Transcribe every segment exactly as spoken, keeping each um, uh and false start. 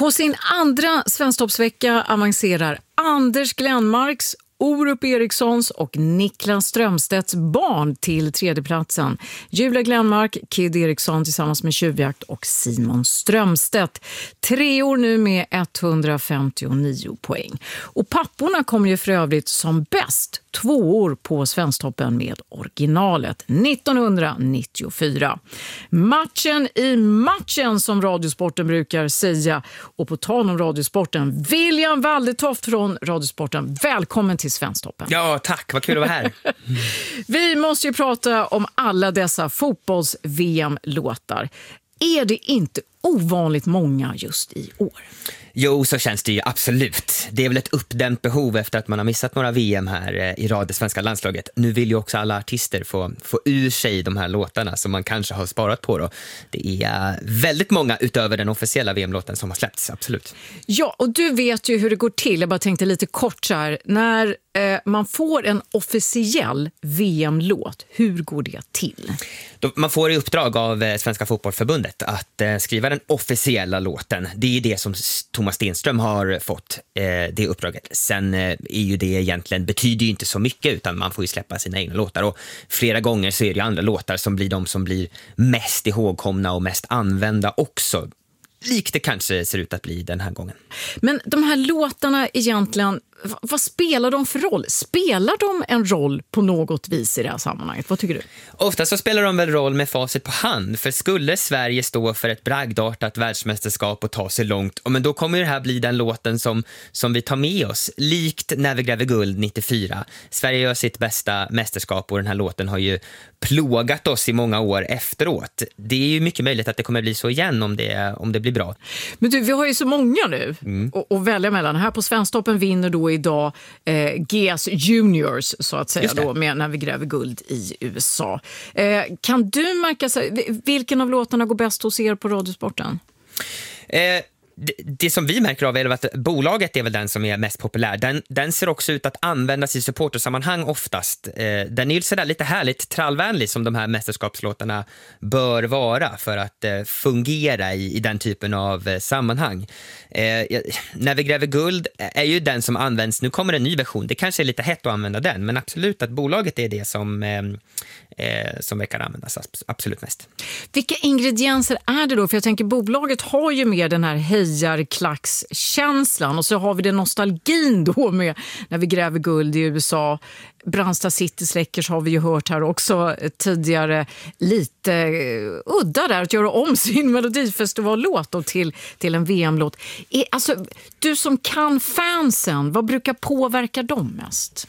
På sin andra Svensktoppsvecka avancerar Anders Glenmarks, Orup Erikssons och Niklas Strömstedts barn till tredjeplatsen. Julia Glenmark, Kid Eriksson tillsammans med Tjuvjakt och Simon Strömstedt. Tre år nu med etthundrafemtionio poäng. Och papporna kommer ju för övrigt som bäst två år på Svensktoppen med originalet nittonhundranittiofyra. Matchen i matchen som Radiosporten brukar säga. Och på tal om Radiosporten, William Waldetoft från Radiosporten. Välkommen till Svensktoppen. Ja, tack. Vad kul att vara här. Vi måste ju prata om alla dessa fotbolls-V M-låtar. Är det inte ovanligt många just i år? Jo, så känns det ju absolut. Det är väl ett uppdämt behov efter att man har missat några V M här i rad det svenska landslaget. Nu vill ju också alla artister få, få ur sig de här låtarna som man kanske har sparat på då. Det är väldigt många utöver den officiella V M-låten som har släppts, absolut. Ja, och du vet ju hur det går till. Jag bara tänkte lite kort så här. När eh, man får en officiell V M-låt, hur går det till? Då, man får i uppdrag av eh, Svenska fotbollförbundet att eh, skriva den officiella låten. Det är det som Thomas Stenström har fått, eh, det uppdraget. Sen eh, är ju det egentligen, betyder ju inte så mycket utan man får ju släppa sina egna låtar. Och flera gånger så är det andra låtar som blir de som blir mest ihågkomna och mest använda också. Likt det kanske ser ut att bli den här gången. Men de här låtarna egentligen, vad spelar de för roll? Spelar de en roll på något vis i det här sammanhanget? Vad tycker du? Ofta så spelar de väl roll med facit på hand. För skulle Sverige stå för ett bragdartat världsmästerskap och ta sig långt, och men då kommer det här bli den låten som, som vi tar med oss. Likt När vi gräver guld nittiofyra. Sverige gör sitt bästa mästerskap och den här låten har ju plågat oss i många år efteråt. Det är ju mycket möjligt att det kommer bli så igen om det, om det blir bra. Men du, vi har ju så många nu mm. och, och välja mellan. Här på Svensktoppen vinner då idag eh, G S Juniors så att säga då, med När vi gräver guld i U S A. Eh, kan du märka sig, vilken av låtarna går bäst hos er på Radiosporten? Eh, det, det som vi märker av är att bolaget är väl den som är mest populär. Den, den ser också ut att användas i supportersammanhang oftast. Eh, den är ju sådär lite härligt trallvänlig som de här mästerskapslåtarna bör vara för att eh, fungera i, i den typen av eh, sammanhang. Eh, När vi gräver guld är ju den som används. Nu kommer en ny version. Det kanske är lite hett att använda den, men absolut att bolaget är det som eh, eh, som verkar användas absolut mest. Vilka ingredienser är det då? För jag tänker bolaget har ju med den här hejarklackskänslan och så har vi den nostalgin då med När vi gräver guld i U S A. Brandsta City Släckers har vi ju hört här också tidigare, lite udda där att göra om sin melodifestivallåt då till, till en V M-låt. Är, alltså, du som kan fansen, vad brukar påverka dem mest?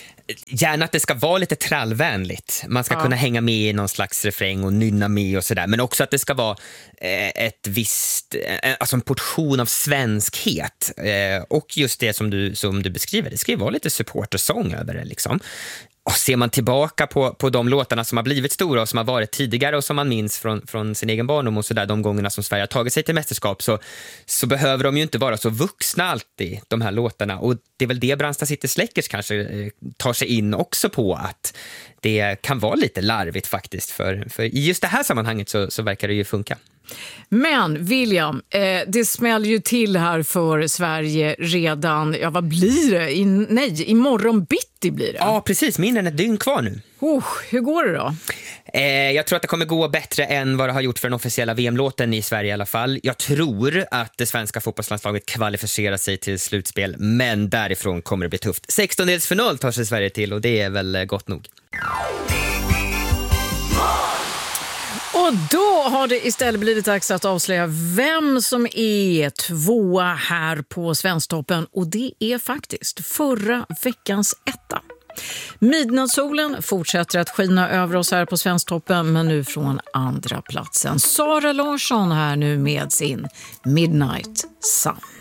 Gärna att det ska vara lite trallvänligt. Man ska ja. kunna hänga med i någon slags refräng och nynna med och sådär. Men också att det ska vara eh, ett visst, eh, alltså en portion av svenskhet. Eh, och just det som du, som du beskriver, det ska ju vara lite supportersång över det liksom. Och ser man tillbaka på, på de låtarna som har blivit stora och som har varit tidigare och som man minns från, från sin egen barndom och sådär, de gångerna som Sverige har tagit sig till mästerskap, så, så behöver de ju inte vara så vuxna alltid, de här låtarna. Och det är väl det Brandsta City Släckers kanske eh, tar sig in också på, att det kan vara lite larvigt faktiskt. För, för i just det här sammanhanget så, så verkar det ju funka. Men William, eh, det smäller ju till här för Sverige redan, ja vad blir det? I, nej, imorgon bitti blir det. Ja, precis. Mindre än ett dygn kvar nu. Oh, hur går det då? Eh, jag tror att det kommer gå bättre än vad det har gjort för den officiella V M-låten i Sverige i alla fall. Jag tror att det svenska fotbollslandslaget kvalificerar sig till slutspel, men därifrån kommer det bli tufft. sextondelsfinal tar sig Sverige till och det är väl gott nog. Och då har det istället blivit dags att avslöja vem som är tvåa här på Svensktoppen. Och det är faktiskt förra veckans etta. Midnattssolen fortsätter att skina över oss här på Svensktoppen, men nu från andra platsen. Sara Larsson här nu med sin Midnight Sun.